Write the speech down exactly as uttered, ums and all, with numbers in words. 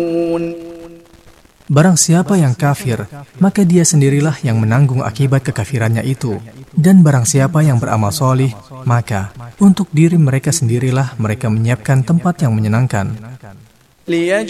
Barang siapa yang kafir, maka dia sendirilah yang menanggung akibat kekafirannya itu. Dan barang siapa yang beramal solih, maka untuk diri mereka sendirilah mereka menyiapkan tempat yang menyenangkan.